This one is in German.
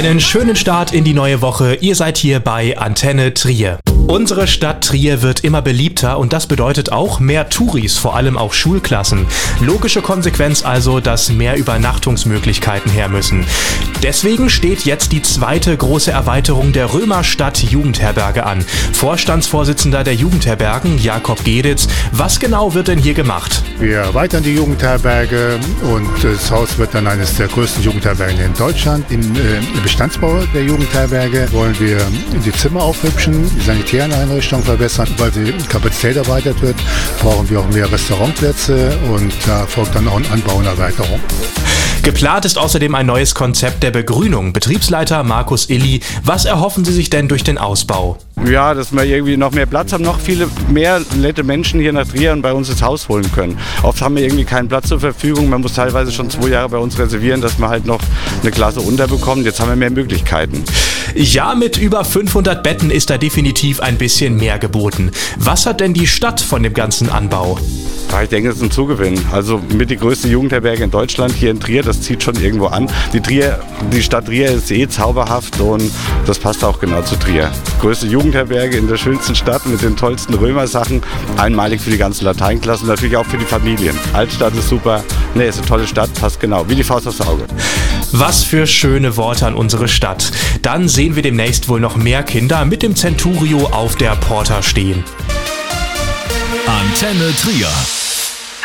Einen schönen Start in die neue Woche. Ihr seid hier bei Antenne Trier. Unsere Stadt Trier wird immer beliebter und das bedeutet auch mehr Touris, vor allem auch Schulklassen. Logische Konsequenz also, dass mehr Übernachtungsmöglichkeiten her müssen. Deswegen steht jetzt die zweite große Erweiterung der Römerstadt Jugendherberge an. Vorstandsvorsitzender der Jugendherbergen, Jakob Geditz, was genau wird denn hier gemacht? Wir erweitern die Jugendherberge und das Haus wird dann eines der größten Jugendherbergen in Deutschland. Im Bestandsbau der Jugendherberge wollen wir die Zimmer aufhübschen, die sanitären Einrichtungen verbessern. Weil die Kapazität erweitert wird, brauchen wir auch mehr Restaurantplätze und da folgt dann auch ein Anbau und Erweiterung. Geplant ist außerdem ein neues Konzept der Begrünung. Betriebsleiter Markus Illi, was erhoffen Sie sich denn durch den Ausbau? Ja, dass wir irgendwie noch mehr Platz haben, noch viele mehr nette Menschen hier nach Trier und bei uns ins Haus holen können. Oft haben wir irgendwie keinen Platz zur Verfügung. Man muss teilweise schon 2 Jahre bei uns reservieren, dass man halt noch eine Klasse unterbekommt. Jetzt haben wir mehr Möglichkeiten. Ja, mit über 500 Betten ist da definitiv ein bisschen mehr geboten. Was hat denn die Stadt von dem ganzen Anbau? Ich denke, es ist ein Zugewinn. Also mit die größte Jugendherberge in Deutschland hier in Trier, das zieht schon irgendwo an. Die Stadt Trier ist zauberhaft und das passt auch genau zu Trier. Größte Jugendherberge in der schönsten Stadt mit den tollsten Römersachen. Einmalig für die ganzen Lateinklassen und natürlich auch für die Familien. Altstadt ist super. Nee, ist eine tolle Stadt, passt genau, wie die Faust aufs Auge. Was für schöne Worte an unsere Stadt. Dann sehen wir demnächst wohl noch mehr Kinder mit dem Centurio auf der Porta stehen. Antenne Trier.